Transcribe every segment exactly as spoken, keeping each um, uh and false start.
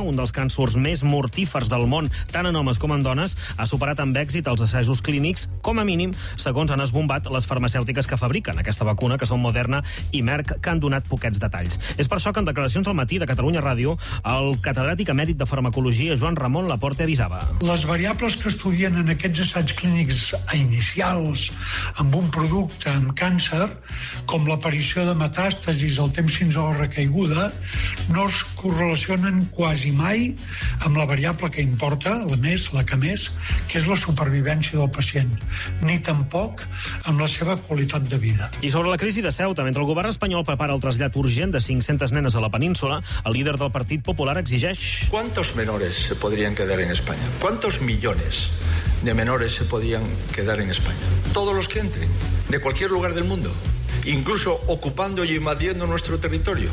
un dels càncers més mortífers del món, tant en homes com en dones, ha superat amb èxit els assajos clínics, com a mínim, segons han esbombat les farmacèutiques que fabriquen aquesta vacuna, que són Moderna i Merck, que han donat poquets detalls. És per això que en declaracions al matí de Catalunya Ràdio, el catedràtic emèrit de farmacologia, Joan Ramon Laporte, avisava. Les variables que estudien en aquests assaigs clínics inicials amb un producte amb càncer, com l'aparició de metàstasis, el temps fins a la recaiguda, no es correlacionen quasi mai amb la variable que importa, la més, la que més, que és la supervivència del pacient, ni tampoc amb la seva qualitat de vida. I sobre la crisi de Ceuta, mentre el govern espanyol prepara el trasllat urgent de cinc-centes nenes a la península, el líder del Partit Popular exigeix... ¿Cuántos menores se podrían quedar en España? ¿Cuántos millones de menores se podían quedar en España? Todos los que entren, de cualquier lugar del mundo, incluso ocupando y invadiendo nuestro territorio.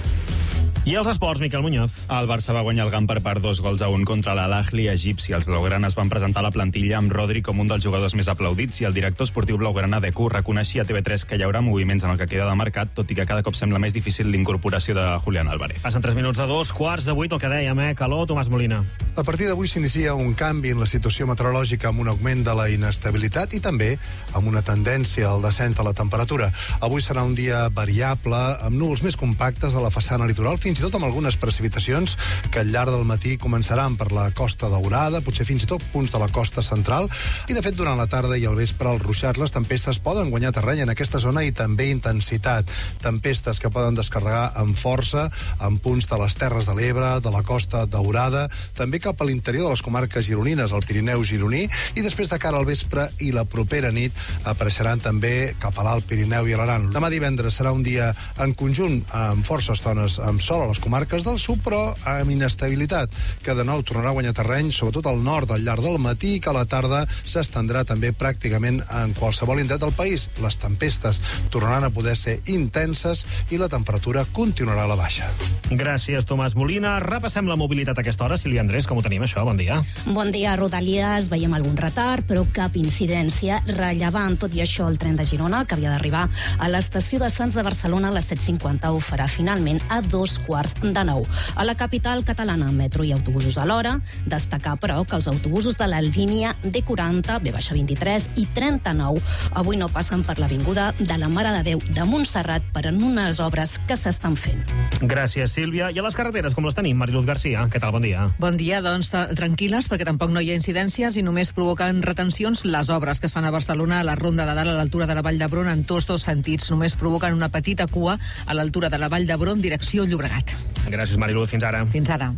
I els esports, Miquel Muñoz. El Barça va guanyar el Gamper per dos gols a un contra l'Al-Ahly egipci. Els blaugranes van presentar la plantilla amb Rodri com un dels jugadors més aplaudits i el director esportiu blaugrana Deco reconeixia a T V tres que hi haurà moviments en el que queda de mercat, tot i que cada cop sembla més difícil l'incorporació de Julián Álvarez. Passen tres minuts de dos, quarts de vuit, el que dèiem, eh? Calor, Tomàs Molina. A partir d'avui s'inicia un canvi en la situació meteorològica amb un augment de la inestabilitat i també amb una tendència al descens de la temperatura. Avui serà un dia variable, amb núvols més compactes a la façana litoral, fins i tot amb algunes precipitacions que al llarg del matí començaran per la Costa Daurada, potser fins i tot punts de la costa central, i de fet durant la tarda i al vespre als ruixats les tempestes poden guanyar terreny en aquesta zona i també intensitat. Tempestes que poden descarregar amb força en punts de les Terres de l'Ebre, de la Costa Daurada, també cap a l'interior de les comarques gironines, el Pirineu gironí, i després de cara al vespre i la propera nit apareixeran també cap a l'Alt Pirineu i a l'Aran. Demà divendres serà un dia en conjunt amb força estones amb sol a les comarques del sud, però amb inestabilitat, que de nou tornarà a guanyar terreny, sobretot al nord al llarg del matí, i que a la tarda s'estendrà també pràcticament en qualsevol indret del país. Les tempestes tornaran a poder ser intenses i la temperatura continuarà a la baixa. Gràcies, Tomàs Molina. Repassem la mobilitat a aquesta hora. Sílvia Andrés, com ho tenim, això? Bon dia. Bon dia, Rodalies. Veiem algun retard, però cap incidència rellevant. Tot i això, el tren de Girona, que havia d'arribar a l'estació de Sants de Barcelona a les set cinquanta, ho farà finalment a dos quarts de nou. A la capital catalana, metro i autobusos a l'hora. Destacar, però, que els autobusos de la línia D quaranta, B vint-i-tres i trenta-nou avui no passen per l'avinguda de la Mare de Déu de Montserrat per en unes obres que s'estan fent. Gràcies, Sílvia. I a les carreteres, com les tenim? Mariluz Garcia, què tal? Bon dia. Bon dia, doncs tranquil·les, perquè tampoc no hi ha incidències i només provoquen retencions les obres que es fan a Barcelona a la Ronda de Dalt a l'altura de la Vall d'Hebron en tots dos sentits. Només provoquen una petita cua a l'altura de la Vall d'Hebron, direcció Llobregat. Gràcies, Mariluz. Fins ara. Fins ara.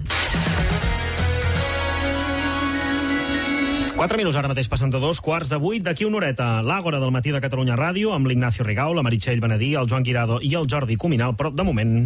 Quatre minuts ara mateix passen de dos quarts de vuit. D'aquí una horeta, l'Àgora del matí de Catalunya Ràdio amb l'Ignacio Rigau, la Meritxell Benedí, el Joan Guirado i el Jordi Cuminal, però de moment...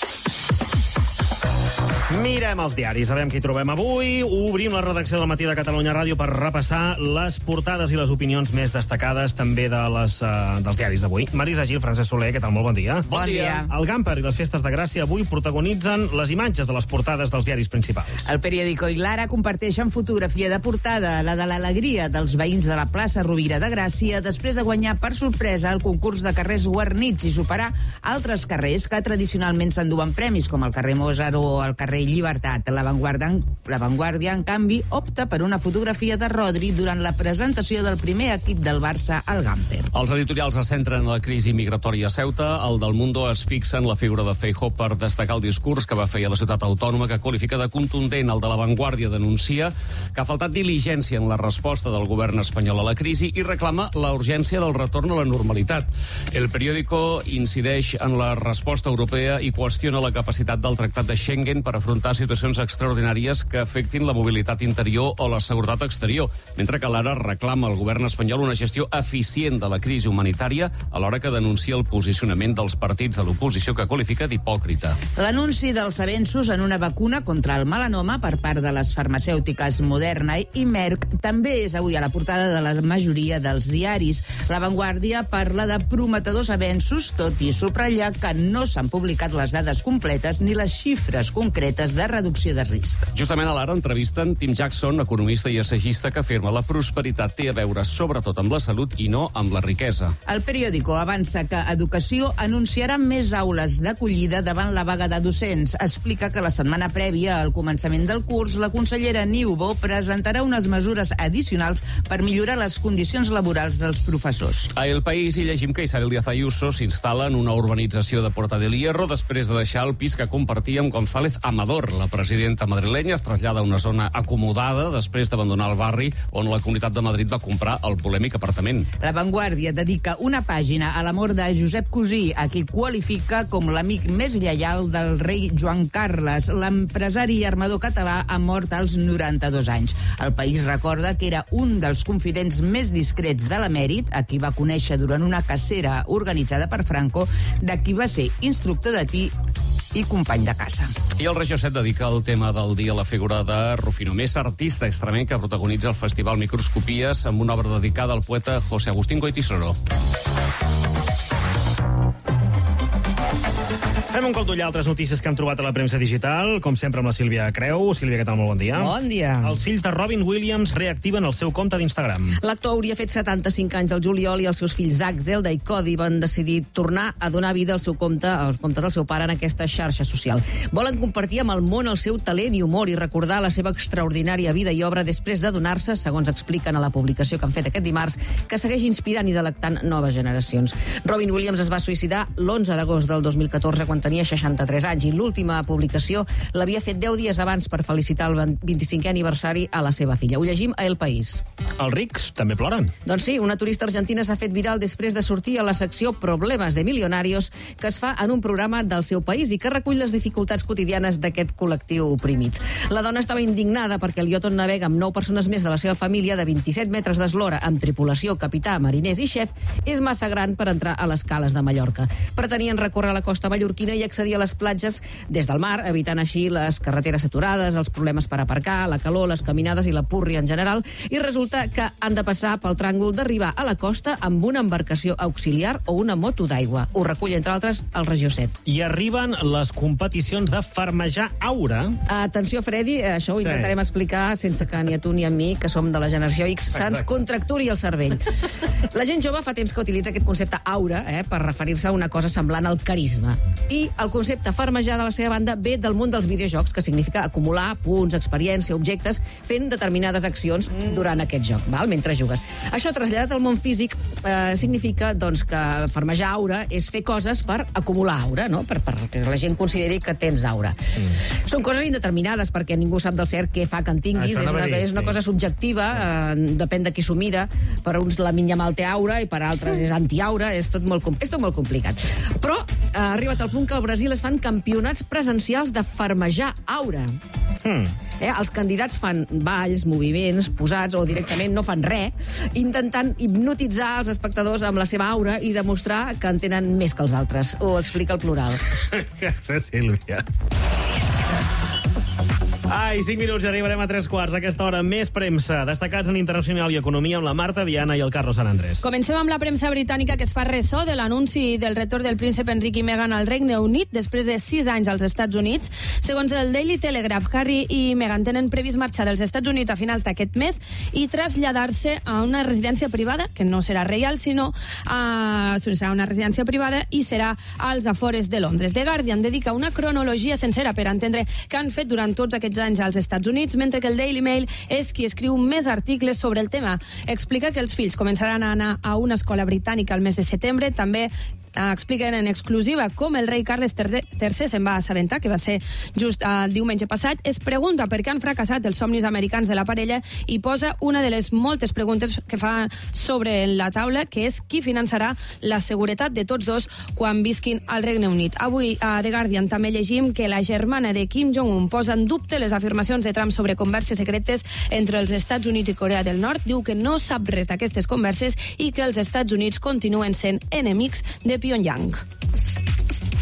Mirem els diaris, sabem què hi trobem avui. Obrim la redacció del matí de Catalunya Ràdio per repassar les portades i les opinions més destacades també de les, uh, dels diaris d'avui. Marisa Gil, Francesc Soler, què tal? Molt bon dia. Bon dia. El Gamper i les festes de Gràcia avui protagonitzen les imatges de les portades dels diaris principals. El periòdico i Lara comparteixen fotografia de portada, la de l'alegria dels veïns de la plaça Rovira de Gràcia després de guanyar per sorpresa el concurs de carrers guarnits i superar altres carrers que tradicionalment s'enduen premis, com el carrer Mozart o el carrer Llibertat. La Vanguardia, la Vanguardia, en canvi, opta per una fotografia de Rodri durant la presentació del primer equip del Barça al Gamper. Els editorials es centren en la crisi migratòria a Ceuta. El del Mundo es fixa en la figura de Feijóo per destacar el discurs que va fer a la ciutat autònoma, que qualifica de contundent. El de la Vanguardia denuncia que ha faltat diligència en la resposta del govern espanyol a la crisi i reclama la urgència del retorn a la normalitat. El periòdico incideix en la resposta europea i qüestiona la capacitat del Tractat de Schengen per afrontar situacions extraordinàries que afectin la mobilitat interior o la seguretat exterior, mentre que l'Ara reclama al govern espanyol una gestió eficient de la crisi humanitària, alhora que denuncia el posicionament dels partits de l'oposició que qualifica d'hipòcrita. L'anunci dels avenços en una vacuna contra el melanoma per part de les farmacèutiques Moderna i Merck també és avui a la portada de la majoria dels diaris. La Vanguardia parla de prometedors avenços, tot i subratllar que no s'han publicat les dades completes ni les xifres concretes conceptes de reducció de risc. Justament a l'ara entrevisten Tim Jackson, economista i assagista, que afirma la prosperitat té a veure sobretot amb la salut i no amb la riquesa. El periòdico avança que Educació anunciarà més aules d'acollida davant la vaga de docents. Explica que la setmana prèvia al començament del curs, la consellera Niubó presentarà unes mesures addicionals per millorar les condicions laborals dels professors. A El País hi llegim que Isabel Díaz Ayuso s'instal·la en una urbanització de Porta del Hierro després de deixar el pis que compartia amb González Amador. La presidenta madrilenya es trasllada a una zona acomodada després d'abandonar el barri on la Comunitat de Madrid va comprar el polèmic apartament. La Vanguardia dedica una pàgina a l'amor de Josep Cosí, a qui qualifica com l'amic més lleial del rei Joan Carles. L'empresari i armador català ha mort als noranta-dos anys. El País recorda que era un dels confidents més discrets de l'emèrit, a qui va conèixer durant una cacera organitzada per Franco, de qui va ser instructor de tir i company de caça. I el Regió set dedica el tema del dia a la figura de Rufino Mesa, artista extremeny que protagonitza el Festival Microscopies amb una obra dedicada al poeta José Agustín Goytisolo. Fem un cop d'ull a altres notícies que hem trobat a la premsa digital, com sempre amb la Sílvia Creu. Sílvia, què tal? Molt bon dia. Bon dia. Els fills de Robin Williams reactiven el seu compte d'Instagram. L'actor hauria fet setanta-cinc anys al juliol i els seus fills Zach, Zelda i Cody van decidir tornar a donar vida al seu compte, al compte del seu pare en aquesta xarxa social. Volen compartir amb el món el seu talent i humor i recordar la seva extraordinària vida i obra després de donar-se, segons expliquen a la publicació que han fet aquest dimarts, que segueix inspirant i delectant noves generacions. Robin Williams es va suïcidar l'onze d'agost del dos mil catorze, quan tenia seixanta-tres anys, i l'última publicació l'havia fet deu dies abans per felicitar el vint-i-cinquè aniversari a la seva filla. Ho llegim a El País. Els rics també ploren. Doncs sí, una turista argentina s'ha fet viral després de sortir a la secció Problemes de Millonarios, que es fa en un programa del seu país i que recull les dificultats quotidianes d'aquest col·lectiu oprimit. La dona estava indignada perquè el iot on navega amb nou persones més de la seva família de vint-i-set metres d'eslora, amb tripulació, capità, mariners i xef, és massa gran per entrar a les cales de Mallorca. Pretenien recórrer la costa mallorquina i accedir a les platges des del mar, evitant així les carreteres saturades, els problemes per aparcar, la calor, les caminades i la púrria en general, i resulta que han de passar pel tràngol d'arribar a la costa amb una embarcació auxiliar o una moto d'aigua. Ho recull, entre altres, el Regió set. I arriben les competicions de farmejar aura. Atenció, Freddy, això ho Sí. intentarem explicar sense que ni a tu ni a mi, que som de la generació X, se'ns contracturi el cervell. La gent jove fa temps que utilitza aquest concepte aura eh, per referir-se a una cosa semblant al carisma. I el concepte farmejar, de la seva banda, ve del món dels videojocs, que significa acumular punts, experiència, objectes, fent determinades accions durant aquest joc, val? Mentre jugues. Això, traslladat al món físic, eh, significa doncs, que farmejar aura és fer coses per acumular aura, no? per, perquè la gent consideri que tens aura. Mm. Són coses indeterminades, perquè ningú sap del cert què fa que en tinguis. Això És una, dir, és una sí. cosa subjectiva, eh, depèn de qui s'ho mira. Per uns la minya mal té aura i per altres és antiaura. És tot molt, és tot molt complicat. Però eh, ha arribat al punt que al Brasil es fan campionats presencials de farmejar aura. Hmm. Eh, els candidats fan balls, moviments, posats o directament no fan res, intentant hipnotitzar els espectadors amb la seva aura i demostrar que en tenen més que els altres. Ho explica el plural. Gràcies, Sílvia. Ai, cinc minuts, arribarem a tres quarts d'aquesta hora. Més premsa, destacats en internacional i economia amb la Marta Viana i el Carlos San Andrés. Comencem amb la premsa britànica, que es fa ressò de l'anunci del retorn del príncep Enric i Meghan al Regne Unit després de sis anys als Estats Units. Segons el Daily Telegraph, Harry i Meghan tenen previst marxar dels Estats Units a finals d'aquest mes i traslladar-se a una residència privada, que no serà reial, sinó a, serà una residència privada i serà als afores de Londres. The Guardian dedica una cronologia sencera per entendre què han fet durant tots aquests anys als Estats Units, mentre que el Daily Mail és qui escriu més articles sobre el tema. Explica que els fills començaran a anar a una escola britànica el mes de setembre. També expliquen en exclusiva com el rei Carles tercer se'n va assabentar, que va ser just el uh, diumenge passat. Es pregunta per què han fracassat els somnis americans de la parella i posa una de les moltes preguntes que fa sobre la taula, que és qui finançarà la seguretat de tots dos quan visquin al Regne Unit. Avui a The Guardian també llegim que la germana de Kim Jong-un posa en dubte les afirmacions de Trump sobre converses secretes entre els Estats Units i Corea del Nord. Diu que no sap res d'aquestes converses i que els Estats Units continuen sent enemics de Pyongyang.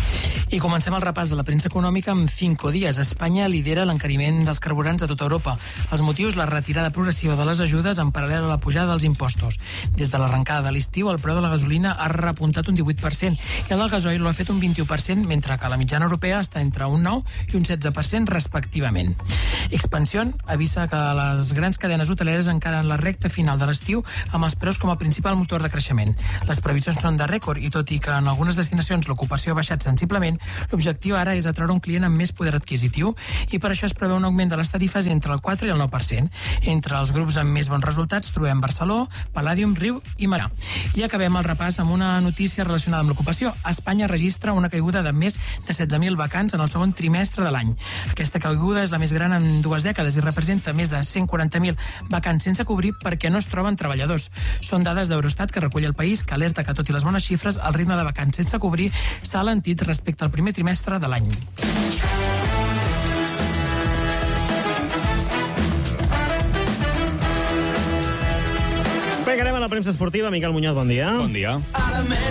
I comencem el repàs de la premsa econòmica amb cinco dies. Espanya lidera l'encariment dels carburants a tota Europa. Els motius, la retirada progressiva de les ajudes en paral·lel a la pujada dels impostos. Des de l'arrencada de l'estiu, el preu de la gasolina ha repuntat un divuit per cent i el del gasoil l'ha fet un vint-i-u per cent, mentre que la mitjana europea està entre un nou i un setze per cent respectivament. Expansión avisa que les grans cadenes hoteleres encara en la recta final de l'estiu amb els preus com a principal motor de creixement. Les previsions són de rècord i tot i que en algunes destinacions l'ocupació ha baixat sensiblement, l'objectiu ara és atraure un client amb més poder adquisitiu i per això es preveu un augment de les tarifes entre el quatre i el nou per cent. Entre els grups amb més bons resultats trobem Barceló, Palladium, Riu i Marà. I acabem el repàs amb una notícia relacionada amb l'ocupació. Espanya registra una caiguda de més de setze mil vacants en el segon trimestre de l'any. Aquesta caiguda és la més gran en dues dècades i representa més de cent quaranta mil vacants sense cobrir perquè no es troben treballadors. Són dades d'Eurostat que recull el País, que alerta que, tot i les bones xifres, el ritme de vacants sense cobrir s'ha alentit respecte al primer trimestre de l'any. Bé, anem a la premsa esportiva. Miquel Muñoz, bon dia. Bon dia.